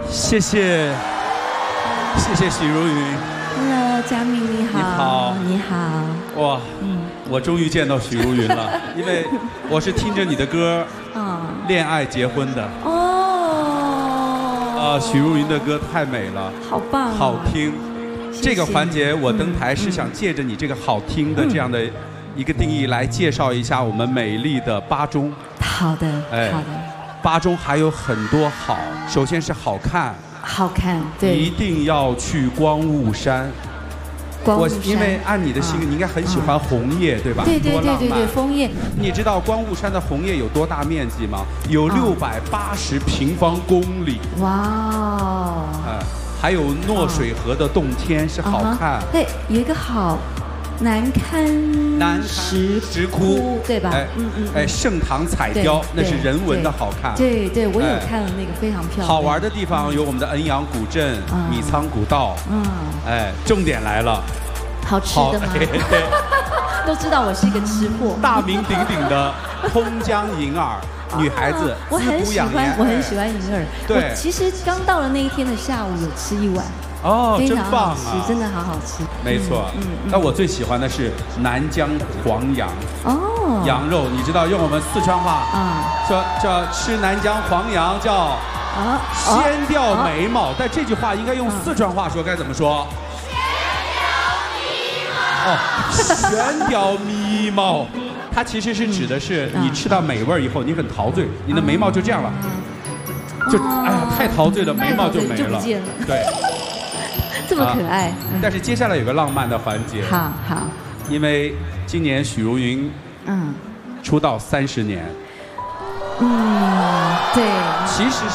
谢谢许茹芸。 Hello， 佳明你好。 你好。 你好。 哇，我终于见到许茹芸了，因为我是听着你的歌恋爱结婚的。哦。许茹芸的歌太美了。 好棒。 好听。这个环节我登台是想借着你这个好听的这样的一个定义来介绍一下我们美丽的八中。 好的。好的。 八中还有很多好，首先是好看。好看，对。一定要去光雾山。因为按你的性格，你应该很喜欢红叶，对吧？ 对，枫叶。 你知道光雾山的红叶有多大面积吗？有680平方公里。哇哦！还有诺水河的洞天是好看。 对，有一个好。南堪石窟，对吧？ 盛唐彩雕，那是人文的好看。 对，我有看了那个，非常漂亮。 好玩的地方有我们的恩阳古镇、米仓古道。重点来了， 好吃的吗？都知道我是一个吃货。 大名鼎鼎的通江银耳，女孩子我很喜欢银耳。 对， 其实刚到了那一天的下午，有吃一碗。 哦，真棒啊！ 真的好好吃。 没错，那我最喜欢的是南疆黄羊。哦，羊肉，你知道用我们四川话说叫吃南疆黄羊叫掀掉眉毛，但这句话应该用四川话说该怎么说？悬掉眉毛，它其实是指的是你吃到美味以后，你很陶醉，你的眉毛就这样了，就哎呀太陶醉了，眉毛就没了，对。 这么可爱， 但是接下来有个浪漫的环节。好，因为今年许茹芸出道30年。对。其实